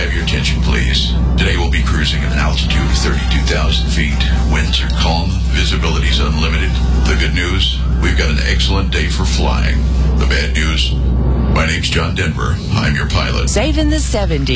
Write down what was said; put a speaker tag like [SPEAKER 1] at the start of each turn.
[SPEAKER 1] have your attention, please? Today we'll be cruising at an altitude of 32,000 feet. Winds are calm, visibility is unlimited. The good news, we've got an excellent day for flying. The bad news, my name's John Denver. I'm your pilot.
[SPEAKER 2] Saving the 70s.